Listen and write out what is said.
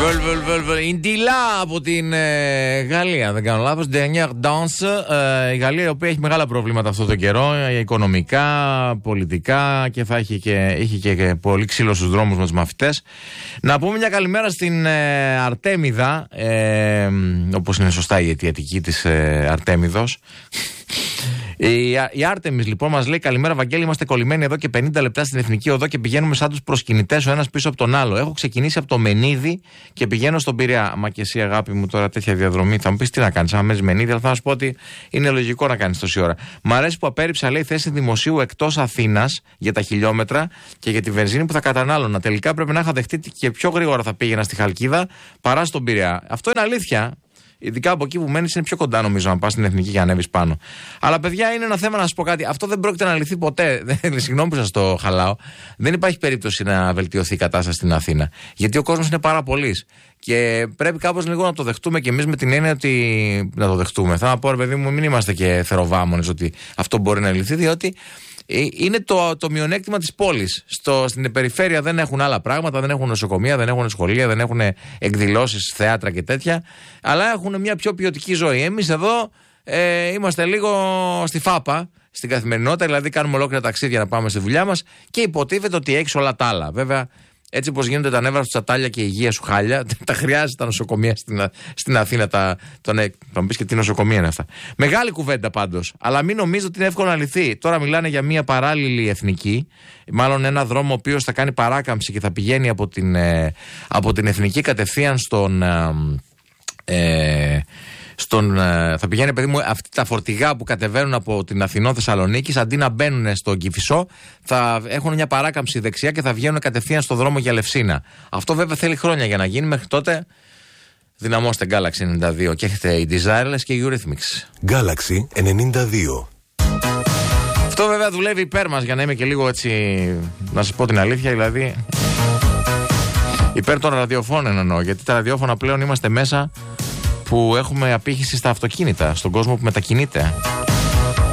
Ιντιλά από την Γαλλία, δεν κάνω λάθος. Dernière Danse. Η Γαλλία, η οποία έχει μεγάλα προβλήματα αυτόν τον καιρό, οικονομικά, πολιτικά, και θα είχε και πολύ ξύλο στους δρόμους με τους μαθητές. Να πούμε μια καλημέρα στην Αρτέμιδα, όπως είναι σωστά η αιτιατική της Αρτέμιδος. Η Άρτεμις λοιπόν μας λέει: καλημέρα, Βαγγέλη. Είμαστε κολλημένοι εδώ και 50 λεπτά στην Εθνική Οδό και πηγαίνουμε σαν τους προσκυνητές ο ένας πίσω από τον άλλο. Έχω ξεκινήσει από το Μενίδη και πηγαίνω στον Πειραιά. Μα και εσύ, αγάπη μου, τώρα τέτοια διαδρομή θα μου πεις τι να κάνεις. Αν μένεις Μενίδη, αλλά θα να σου πω ότι είναι λογικό να κάνεις τόση ώρα. Μ' αρέσει που απέρριψα, λέει, θέση δημοσίου εκτός Αθήνας για τα χιλιόμετρα και για τη βενζίνη που θα κατανάλωνα. Τελικά πρέπει να είχα δεχτεί και πιο γρήγορα θα πήγαινα στη Χαλκίδα παρά στον Πειραιά. Αυτό είναι αλήθεια. Ειδικά από εκεί που μένεις είναι πιο κοντά, νομίζω, να πας στην Εθνική και ανέβεις πάνω. Αλλά παιδιά, είναι ένα θέμα να σας πω κάτι. Αυτό δεν πρόκειται να λυθεί ποτέ. Συγγνώμη που σας το χαλάω. Δεν υπάρχει περίπτωση να βελτιωθεί η κατάσταση στην Αθήνα. Γιατί ο κόσμος είναι πάρα πολύς. Και πρέπει κάπως λίγο να το δεχτούμε κι εμείς, με την έννοια ότι. Να το δεχτούμε. Θα πω, ρε παιδί μου, μην είμαστε και θεροβάμονες ότι αυτό μπορεί να λυθεί, διότι. Είναι το μειονέκτημα της πόλης. Στην περιφέρεια δεν έχουν άλλα πράγματα, δεν έχουν νοσοκομεία, δεν έχουν σχολεία, δεν έχουν εκδηλώσεις, θέατρα και τέτοια, αλλά έχουν μια πιο ποιοτική ζωή. Εμείς εδώ είμαστε λίγο στη φάπα, στην καθημερινότητα, δηλαδή κάνουμε ολόκληρα ταξίδια να πάμε στη δουλειά μας και υποτίθεται ότι έχεις όλα τα άλλα. Βέβαια, έτσι όπως γίνονται τα νεύρα σου τσατάλια και η υγεία σου χάλια, τα χρειάζεται τα νοσοκομεία στην Αθήνα. Θα μου πεις και τι νοσοκομεία είναι αυτά. Μεγάλη κουβέντα πάντως. Αλλά μην νομίζω ότι είναι εύκολο να λυθεί. Τώρα μιλάνε για μια παράλληλη εθνική, μάλλον ένα δρόμο ο οποίος θα κάνει παράκαμψη και θα πηγαίνει από την εθνική κατευθείαν θα πηγαίνει, παιδί μου, αυτά τα φορτηγά που κατεβαίνουν από την Αθηνό Θεσσαλονίκη, αντί να μπαίνουν στον Κηφισό, θα έχουν μια παράκαμψη δεξιά και θα βγαίνουν κατευθείαν στο δρόμο για Λευσίνα. Αυτό βέβαια θέλει χρόνια για να γίνει. Μέχρι τότε δυναμώστε Galaxy 92 και έχετε η Desireless και η Eurythmics. Galaxy 92. Αυτό βέβαια δουλεύει υπέρ μας, για να είμαι και λίγο έτσι, να σας πω την αλήθεια, δηλαδή υπέρ των ραδιοφώνων εννοώ, γιατί τα ραδιόφωνα πλέον είμαστε μέσα που έχουμε απήχηση στα αυτοκίνητα, στον κόσμο που μετακινείται.